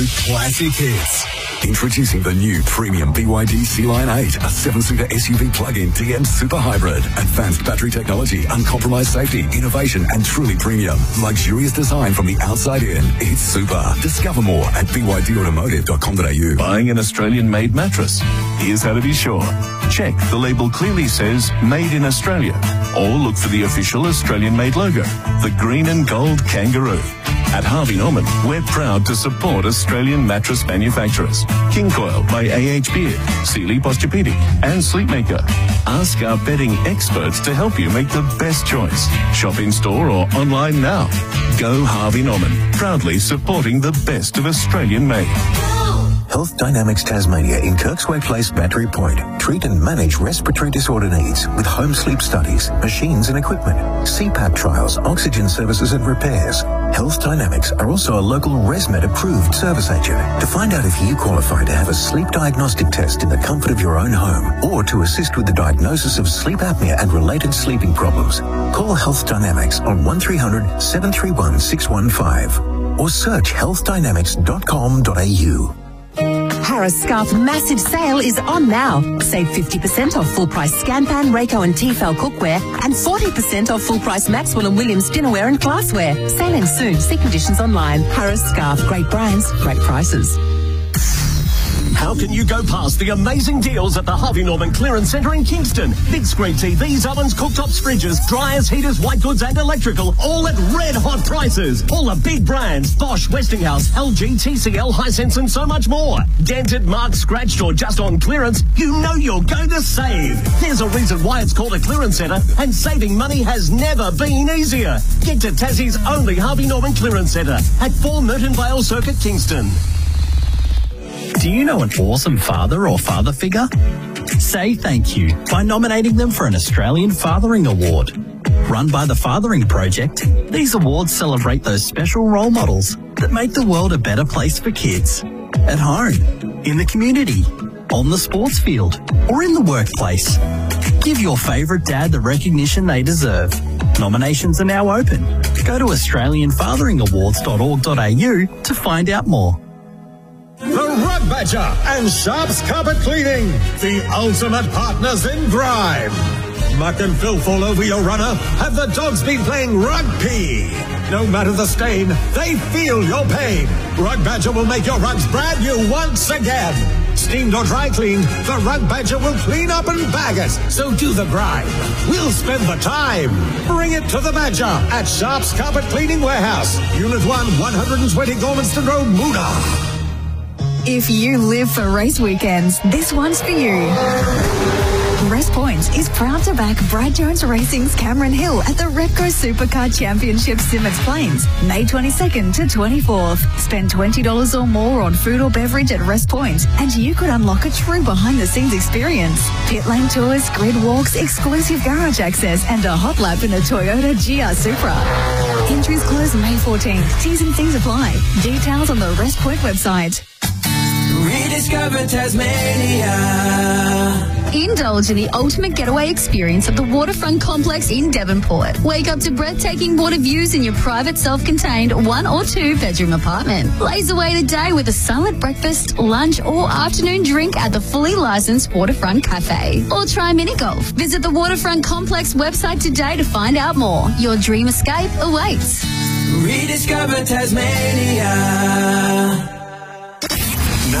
Classic hits. Introducing the new premium BYD Sea-Line 8, a 7-seater SUV plug-in DM super hybrid. Advanced battery technology, uncompromised safety, innovation, and truly premium. Luxurious design from the outside in. It's super. Discover more at bydautomotive.com.au. Buying an Australian-made mattress? Here's how to be sure. Check the label clearly says Made in Australia, or look for the official Australian-made logo, the green and gold kangaroo. At Harvey Norman, we're proud to support Australian mattress manufacturers. King Coil by A.H. Beard, Sealy Posturepedic, and Sleepmaker. Ask our bedding experts to help you make the best choice. Shop in store or online now. Go Harvey Norman, proudly supporting the best of Australian made. Health Dynamics Tasmania in Kirksway Place, Battery Point. Treat and manage respiratory disorder needs with home sleep studies, machines and equipment, CPAP trials, oxygen services and repairs. Health Dynamics are also a local ResMed approved service agent. To find out if you qualify to have a sleep diagnostic test in the comfort of your own home or to assist with the diagnosis of sleep apnea and related sleeping problems, call Health Dynamics on 1300 731 615 or search healthdynamics.com.au. Harris Scarf massive sale is on now. Save 50% off full price Scanpan, Rayco and Tefal cookware and 40% off full price Maxwell and Williams dinnerware and glassware. Sailing soon. See conditions online. Harris Scarf. Great brands, great prices. How can you go past the amazing deals at the Harvey Norman Clearance Centre in Kingston? Big screen TVs, ovens, cooktops, fridges, dryers, heaters, white goods and electrical, all at red hot prices. All the big brands, Bosch, Westinghouse, LG, TCL, Hisense and so much more. Dented, marked, scratched or just on clearance, you know you're going to save. There's a reason why it's called a clearance centre, and saving money has never been easier. Get to Tassie's only Harvey Norman Clearance Centre at 4 Merton Vale Circuit, Kingston. Do you know an awesome father or father figure? Say thank you by nominating them for an Australian Fathering Award. Run by the Fathering Project, these awards celebrate those special role models that make the world a better place for kids. At home, in the community, on the sports field, or in the workplace. Give your favourite dad the recognition they deserve. Nominations are now open. Go to australianfatheringawards.org.au to find out more. The Rug Badger and Sharps Carpet Cleaning, the ultimate partners in grime. Muck and filth all over your runner. Have the dogs been playing rugby? No matter the stain, they feel your pain. Rug Badger will make your rugs brand new once again. Steamed or dry cleaned, the Rug Badger will clean up and bag it. So do the grind. We'll spend the time. Bring it to the Badger at Sharps Carpet Cleaning Warehouse. Unit 1, 120 Gormanston Road, Moonah. If you live for race weekends, this one's for you. Rest Point is proud to back Brad Jones Racing's Cameron Hill at the Repco Supercar Championship Symmons Plains, May 22nd to 24th. Spend $20 or more on food or beverage at Rest Point, and you could unlock a true behind-the-scenes experience. Pit lane tours, grid walks, exclusive garage access, and a hot lap in a Toyota GR Supra. Entries close May 14th. T's and C's apply. Details on the Rest Point website. Rediscover Tasmania. Indulge in the ultimate getaway experience at the Waterfront Complex in Devonport. Wake up to breathtaking water views in your private self-contained 1 or 2 bedroom apartment. Blaze away the day with a silent breakfast, lunch or afternoon drink at the fully licensed Waterfront Cafe. Or try mini golf. Visit the Waterfront Complex website today to find out more. Your dream escape awaits. Rediscover Tasmania.